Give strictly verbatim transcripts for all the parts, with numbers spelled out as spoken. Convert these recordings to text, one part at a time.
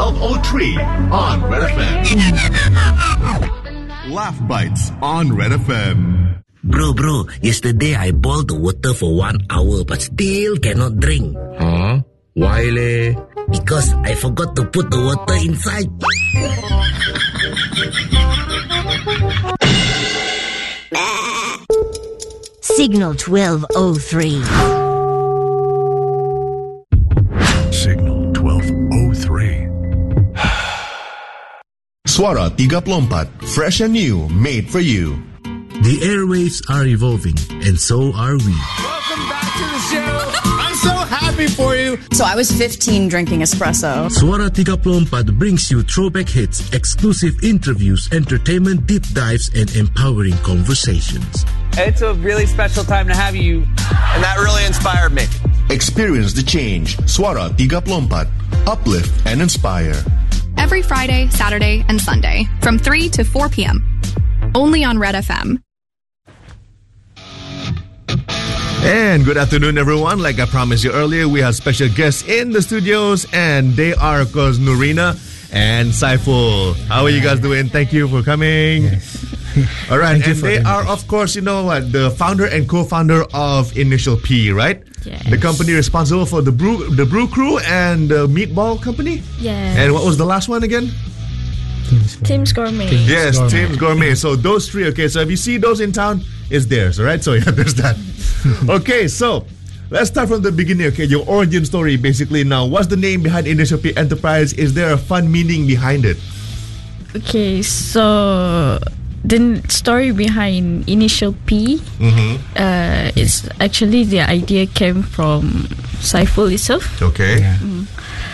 twelve oh three on Red F M. Laugh Bites on Red F M. Bro, bro, yesterday I boiled the water for one hour but still cannot drink. Huh? Why leh? Because I forgot to put the water inside. Signal twelve oh three. Signal twelve oh three. Suara tiga puluh empat, fresh and new, made for you. The airwaves are evolving, and so are we. Welcome back to the show. I'm so happy for you. So I was fifteen drinking espresso. Suara tiga puluh empat brings you throwback hits, exclusive interviews, entertainment deep dives, and empowering conversations. It's a really special time to have you, and that really inspired me. Experience the change. Suara tiga puluh empat. Uplift and inspire. Every Friday, Saturday, and Sunday from three to four p.m. Only on Red F M. And good afternoon, everyone. Like I promised you earlier, we have special guests in the studios, and they are, of course, Nurina and Saiful. How are you guys doing? Thank you for coming. Yes. All right, Thank and they are, of course, you know what, the founder and co-founder of Initial P, right? Yes. The company responsible for the brew, the brew crew and the meatball company. Yes. And what was the last one again? Tim's Gourmet. Tim's yes, Gourmet. Tim's Gourmet. So those three, okay. So if you see those in town, it's theirs, all right? So yeah, there's that. Okay, so let's start from the beginning, okay? Your origin story, basically. Now, what's the name behind Initial P Enterprise? Is there a fun meaning behind it? Okay, so the story behind Initial P, Mm-hmm. uh, it's actually the idea came from Saiful itself. Okay. Yeah. Mm.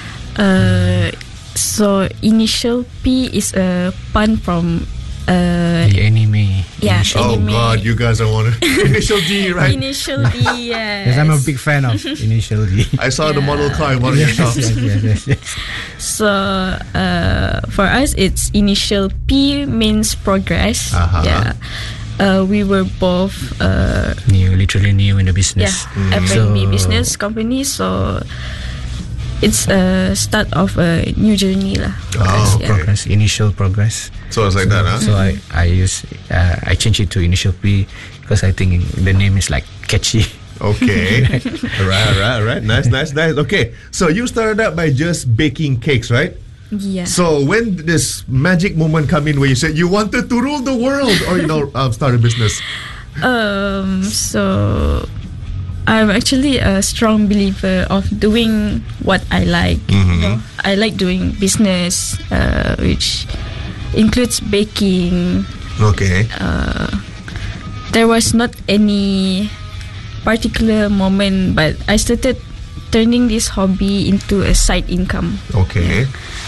Uh, so Initial P is a pun from uh, The anime. yeah, Initial. Oh anime. God, you guys are one Initial D, right? Initial D, yes. Yes, I'm a big fan of Initial D. I saw the Yeah. model car in one of your yes, shops. yes, yes, yes, yes. So uh, for us, it's Initial P means progress. Uh-huh. Yeah. Uh, we were both uh, New, literally new in the yeah, business. F and B business company. So it's a start of a new journey lah. for Oh, us, okay. yeah. Progress, initial progress. So it's like so, that, huh? So I, I use, uh, I changed it to Initial P because I think the name is like catchy. Okay. Alright, alright, alright. Nice, nice, nice. Okay. So you started out by just baking cakes, right? Yeah. So when did this magic moment come in where you said you wanted to rule the world or, you know, um, start a business? Um. So I'm actually a strong believer of doing what I like. Mhm. You know, I like doing business, uh, which includes baking. Okay. Uh, there was not any particular moment, but I started turning this hobby into a side income. Okay.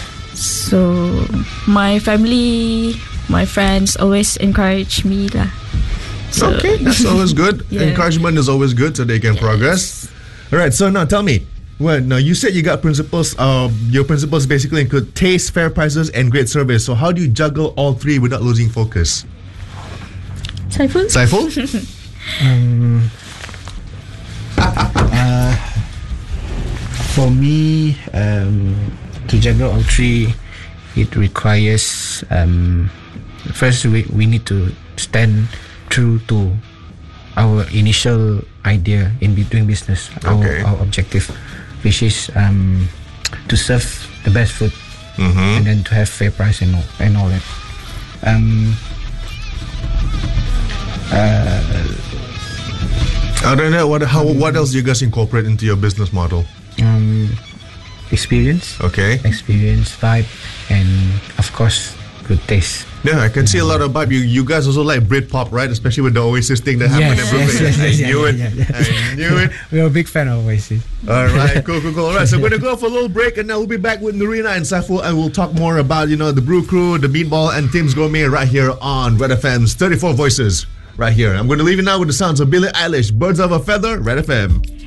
So my family, my friends always encourage me lah. So, Okay, that's always good. Yeah. Encouragement is always good so they can Yes. progress. All right, so now tell me. Well, now you said you got principles. Uh, your principles basically include taste, fair prices, and great service. So how do you juggle all three without losing focus? Saiful? Saiful? Um, uh, for me, um, to juggle all three, it requires um, first we, we need to stand true to our initial idea in be- doing business, Okay. our, our objective, which is um, to serve the best food Mm-hmm. and then to have fair price and all, and all that. Um, uh, Other than that, what how what else do you guys incorporate into your business model? um, experience, Okay. experience, vibe, and of course, good taste. Yeah, I can see a lot of vibe. You you guys also like Britpop, right? Especially with the Oasis thing that happened in Brooklyn. yes, I yes, knew yeah, it. yeah, yeah. I knew it. We're a big fan of Oasis. All right, cool, cool, cool. All right, so we're gonna go for a little break, and now we'll be back with Nurina and Saiful, and we'll talk more about you know the Brew Crew, the Meatball, and Tim's Gourmet right here on Red F M's thirty-four Voices. Right here. I'm going to leave you now with the sounds of Billie Eilish, Birds of a Feather, Red F M.